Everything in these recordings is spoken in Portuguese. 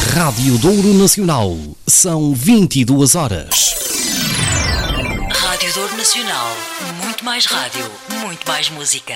Rádio Douro Nacional. São 22 horas. Rádio Douro Nacional. Muito mais rádio, muito mais música.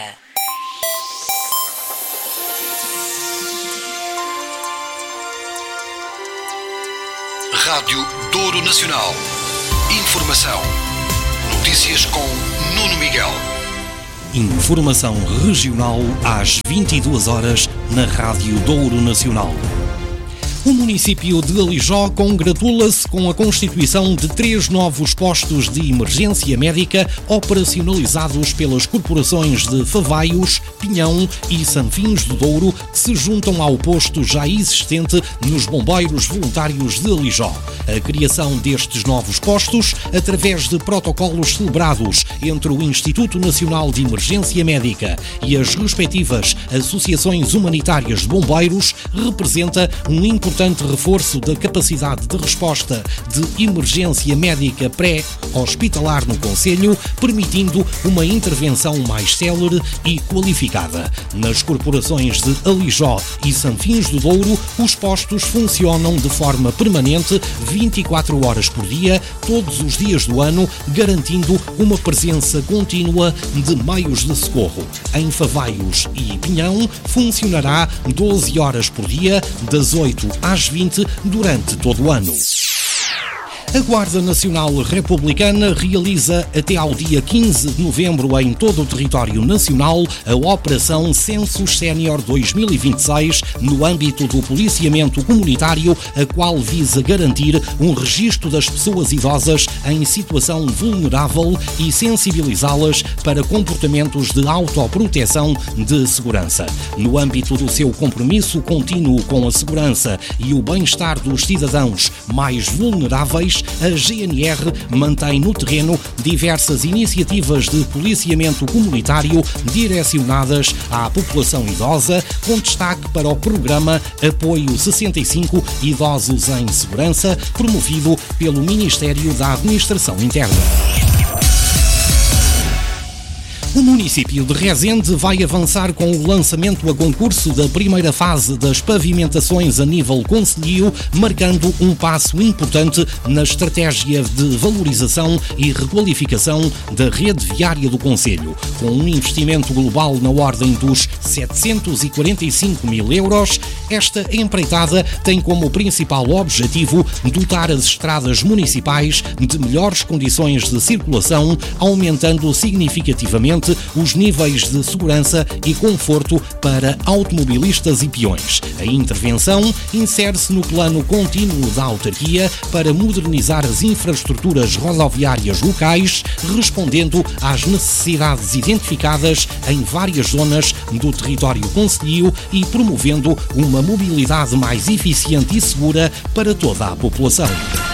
Rádio Douro Nacional. Informação. Notícias com Nuno Miguel. Informação regional às 22 horas na Rádio Douro Nacional. O município de Alijó congratula-se com a constituição de 3 novos postos de emergência médica operacionalizados pelas corporações de Favaios, Pinhão e Sanfins do Douro, que se juntam ao posto já existente nos Bombeiros Voluntários de Alijó. A criação destes novos postos, através de protocolos celebrados entre o Instituto Nacional de Emergência Médica e as respectivas associações humanitárias de bombeiros, representa um importante reforço da capacidade de resposta de emergência médica pré-hospitalar no concelho, permitindo uma intervenção mais célere e qualificada. Nas corporações de Alijó e Sanfins do Douro, os postos funcionam de forma permanente, 24 horas por dia, todos os dias do ano, garantindo uma presença contínua de meios de socorro. Em Favaios e Pinhão, funcionará 12 horas por dia, das 8 às 20, durante todo o ano. A Guarda Nacional Republicana realiza até ao dia 15 de novembro em todo o território nacional a Operação Census Sénior 2026 no âmbito do policiamento comunitário, a qual visa garantir um registro das pessoas idosas em situação vulnerável e sensibilizá-las para comportamentos de autoproteção de segurança. No âmbito do seu compromisso contínuo com a segurança e o bem-estar dos cidadãos mais vulneráveis, a GNR mantém no terreno diversas iniciativas de policiamento comunitário direcionadas à população idosa, com destaque para o programa Apoio 65 Idosos em Segurança, promovido pelo Ministério da Administração Interna. O município de Rezende vai avançar com o lançamento a concurso da primeira fase das pavimentações a nível concelhio, marcando um passo importante na estratégia de valorização e requalificação da rede viária do concelho. Com um investimento global na ordem dos 745 mil euros, esta empreitada tem como principal objetivo dotar as estradas municipais de melhores condições de circulação, aumentando significativamente os níveis de segurança e conforto para automobilistas e peões. A intervenção insere-se no plano contínuo da autarquia para modernizar as infraestruturas rodoviárias locais, respondendo às necessidades identificadas em várias zonas do território concelhio e promovendo uma mobilidade mais eficiente e segura para toda a população.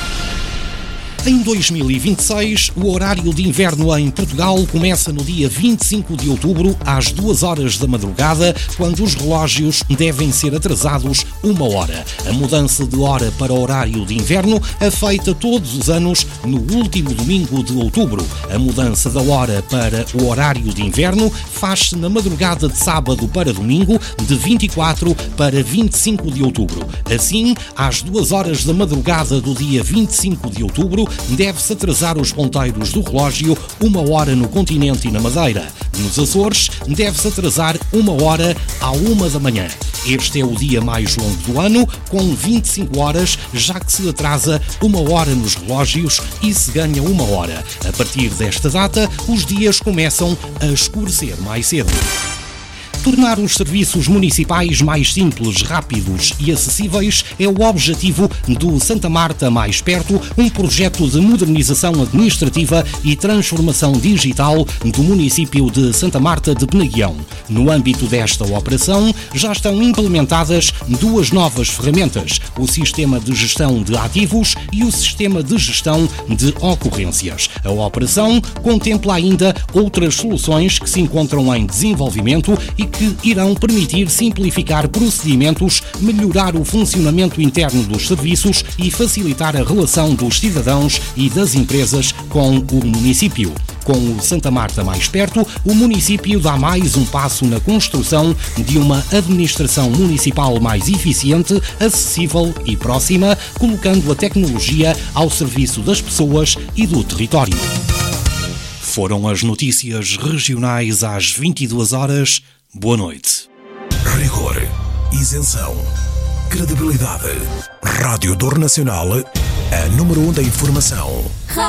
Em 2026, o horário de inverno em Portugal começa no dia 25 de outubro, às 2 horas da madrugada, quando os relógios devem ser atrasados 1 hora. A mudança de hora para o horário de inverno é feita todos os anos no último domingo de outubro. A mudança da hora para o horário de inverno faz-se na madrugada de sábado para domingo, de 24 para 25 de outubro. Assim, às 2 horas da madrugada do dia 25 de outubro, deve-se atrasar os ponteiros do relógio 1 hora no continente e na Madeira. Nos Açores, deve-se atrasar 1 hora à 1 da manhã. Este é o dia mais longo do ano, com 25 horas, já que se atrasa 1 hora nos relógios e se ganha 1 hora. A partir desta data, os dias começam a escurecer mais cedo. Tornar os serviços municipais mais simples, rápidos e acessíveis é o objetivo do Santa Marta Mais Perto, um projeto de modernização administrativa e transformação digital do município de Santa Marta de Penaguião. No âmbito desta operação, já estão implementadas 2 novas ferramentas, o Sistema de Gestão de Ativos e o Sistema de Gestão de Ocorrências. A operação contempla ainda outras soluções que se encontram em desenvolvimento e que irão permitir simplificar procedimentos, melhorar o funcionamento interno dos serviços e facilitar a relação dos cidadãos e das empresas com o município. Com o Santa Marta mais perto, o município dá mais um passo na construção de uma administração municipal mais eficiente, acessível e próxima, colocando a tecnologia ao serviço das pessoas e do território. Foram as notícias regionais às 22 horas. Boa noite. Rigor, isenção, credibilidade. Rádio Dor Nacional, a número 1 da informação.